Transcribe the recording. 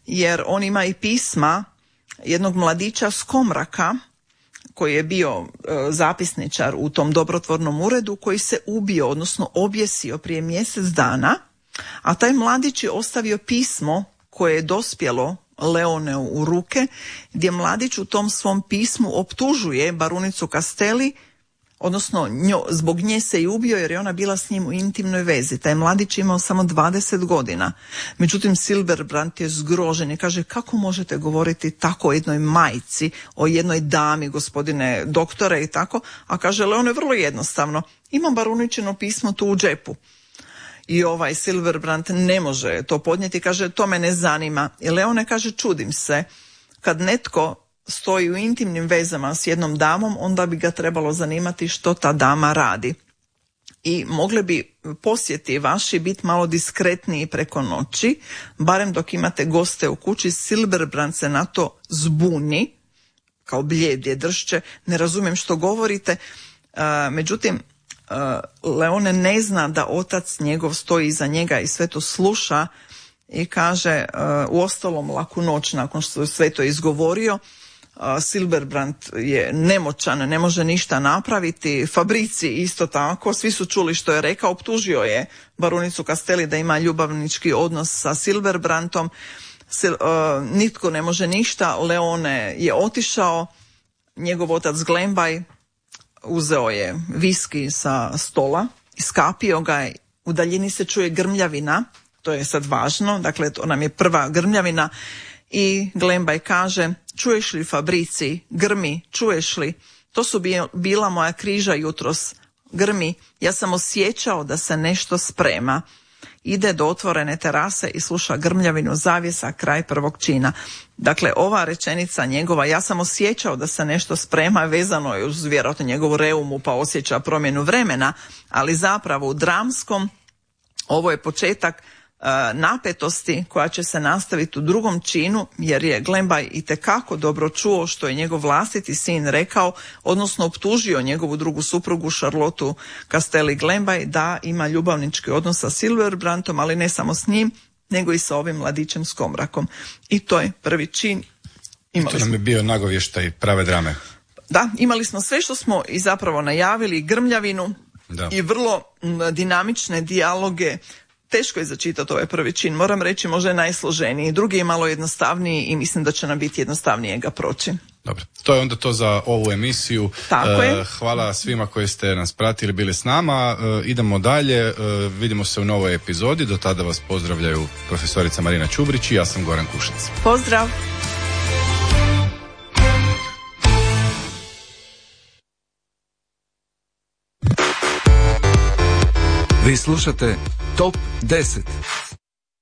jer on ima i pisma jednog mladića s Komraka, koji je bio zapisničar u tom dobrotvornom uredu, koji se ubio, odnosno objesio prije mjesec dana, a taj mladić je ostavio pismo koje je dospjelo Leoneu u ruke, gdje mladić u tom svom pismu optužuje barunicu Castelli, odnosno zbog nje se i ubio jer je ona bila s njim u intimnoj vezi. Taj mladić imao samo 20 godina. Međutim, Silberbrand je zgrožen i kaže, kako možete govoriti tako o jednoj majci, o jednoj dami, gospodine doktore i tako, a kaže, Leone, vrlo jednostavno, imam baruničino pismo tu u džepu. I Silberbrand ne može to podnijeti, kaže, to me ne zanima. I Leone kaže, čudim se, kad netko stoji u intimnim vezama s jednom damom, onda bi ga trebalo zanimati što ta dama radi. I mogli bi posjeti vaši biti malo diskretniji preko noći, barem dok imate goste u kući. Silberbrand se na to zbuni, kao bljedje dršće, ne razumijem što govorite, međutim, Leone ne zna da otac njegov stoji iza njega i sve to sluša i kaže, uostalom laku noć nakon što je sve to izgovorio, Silberbrand je nemoćan, ne može ništa napraviti, Fabrici isto tako, svi su čuli što je rekao, optužio je barunicu Castelli da ima ljubavnički odnos sa Silberbrandom, nitko ne može ništa, Leone je otišao, njegov otac Glenbaj uzeo je viski sa stola, iskapio ga, u daljini se čuje grmljavina, to je sad važno, dakle to nam je prva grmljavina, i Glenbaj kaže, čuješ li Fabrici, grmi, čuješ li, to su bila moja križa jutros, grmi, ja sam osjećao da se nešto sprema. Ide do otvorene terase i sluša grmljavinu zavjesa, kraj prvog čina. Dakle, ova rečenica njegova, ja sam osjećao da se nešto sprema, vezano je uz vjerojatno njegovu reumu pa osjeća promjenu vremena, ali zapravo u dramskom ovo je početak napetosti koja će se nastaviti u drugom činu, jer je Glenbaj itekako dobro čuo što je njegov vlastiti sin rekao, odnosno optužio njegovu drugu suprugu Charlotu Castelli Glenbaj da ima ljubavnički odnos sa Silberbrandom, ali ne samo s njim, nego i sa ovim mladićem s Komrakom. I to je prvi čin. To nam je bio nagovještaj prave drame. Da, imali smo sve što smo i zapravo najavili, grmljavinu i vrlo dinamične dijaloge. Teško je začitati ovaj prvi čin, moram reći možda je najsloženiji, drugi je malo jednostavniji i mislim da će nam biti jednostavnije ga proći. Dobro, to je onda to za ovu emisiju. Tako je. Hvala svima koji ste nas pratili, bili s nama. Idemo dalje, vidimo se u novoj epizodi, do tada vas pozdravljaju profesorica Marina Čubrić i ja sam Goran Kušac. Pozdrav! Vi slušate Top 10.